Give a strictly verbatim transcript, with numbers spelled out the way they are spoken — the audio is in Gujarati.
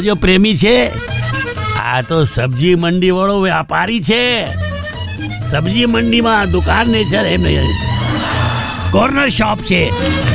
જો પ્રેમી છે, આ તો સબ્જી મંડી વાળો વ્યાપારી છે. સબ્જી મંડીમાં દુકાન નહીં છે, એમ નહીં, કોર્નર શોપ છે.